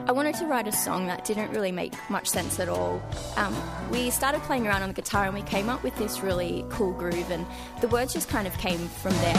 I wanted to write a song that didn't really make much sense at all. We started playing around on the guitar and we came up with this really cool groove, and the words just kind of came from there.